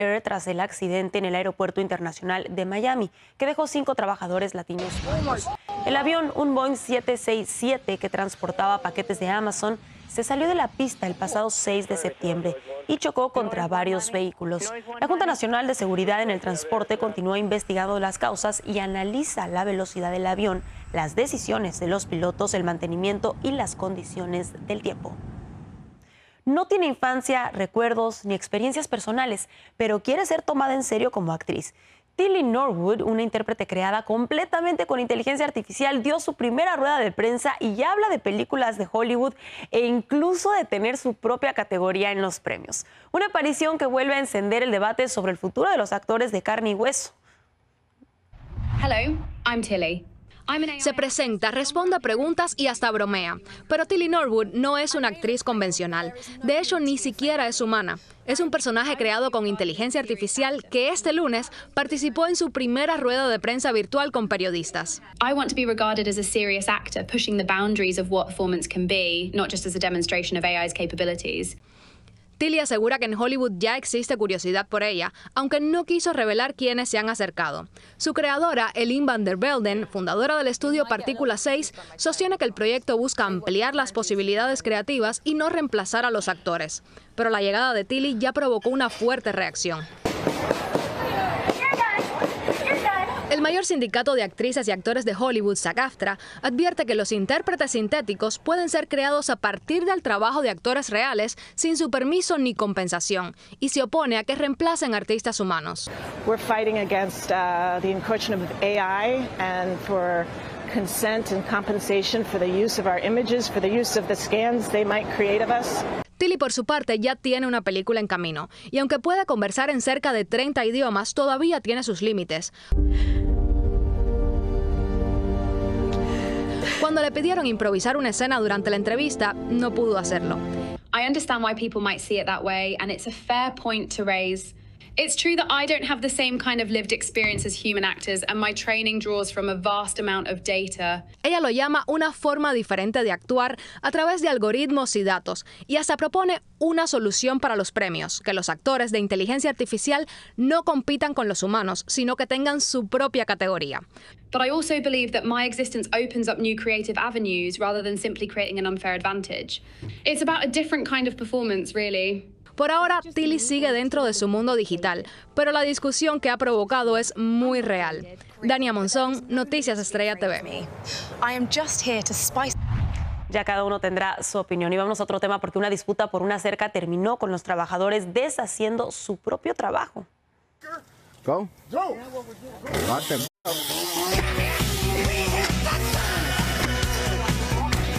Air tras el accidente en el Aeropuerto Internacional de Miami, que dejó 5 trabajadores latinos muertos. El avión, un Boeing 767 que transportaba paquetes de Amazon, se salió de la pista el pasado 6 de septiembre y chocó contra varios vehículos. La Junta Nacional de Seguridad en el Transporte continúa investigando las causas y analiza la velocidad del avión, las decisiones de los pilotos, el mantenimiento y las condiciones del tiempo. No tiene infancia, recuerdos ni experiencias personales, pero quiere ser tomada en serio como actriz. Tilly Norwood, una intérprete creada completamente con inteligencia artificial, dio su primera rueda de prensa y ya habla de películas de Hollywood e incluso de tener su propia categoría en los premios. Una aparición que vuelve a encender el debate sobre el futuro de los actores de carne y hueso. Hello, I'm Tilly. Se presenta, responde a preguntas y hasta bromea. Pero Tilly Norwood no es una actriz convencional. De hecho, ni siquiera es humana. Es un personaje creado con inteligencia artificial que este lunes participó en su primera rueda de prensa virtual con periodistas. I want to be regarded as a serious actor, pushing the boundaries of what performance can be, not just as a demonstration of AI's capabilities. Tilly asegura que en Hollywood ya existe curiosidad por ella, aunque no quiso revelar quiénes se han acercado. Su creadora, Ellen van der Velden, fundadora del estudio Partícula 6, sostiene que el proyecto busca ampliar las posibilidades creativas y no reemplazar a los actores. Pero la llegada de Tilly ya provocó una fuerte reacción. El mayor sindicato de actrices y actores de Hollywood, SAG-AFTRA, advierte que los intérpretes sintéticos pueden ser creados a partir del trabajo de actores reales sin su permiso ni compensación y se opone a que reemplacen artistas humanos. We're fighting against the incursion of AI and for consent and compensation for the use of our images, for the use of the scans they might create of us. Tilly, por su parte, ya tiene una película en camino, y aunque puede conversar en cerca de 30 idiomas, todavía tiene sus límites. Cuando le pidieron improvisar una escena durante la entrevista, no pudo hacerlo. I understand why people might see it that way, and it's a fair point to raise. It's true that I don't have the same kind of lived experience as human actors, and my training draws from a vast amount of data. Ella lo llama una forma diferente de actuar a través de algoritmos y datos, y hasta propone una solución para los premios, que los actores de inteligencia artificial no compitan con los humanos, sino que tengan su propia categoría. But I also believe that my existence opens up new creative avenues rather than simply creating an unfair advantage. It's about a different kind of performance, really. Por ahora, Tilly sigue dentro de su mundo digital, pero la discusión que ha provocado es muy real. Dania Monzón, Noticias Estrella TV. Ya cada uno tendrá su opinión. Y vamos a otro tema porque una disputa por una cerca terminó con los trabajadores deshaciendo su propio trabajo. Go.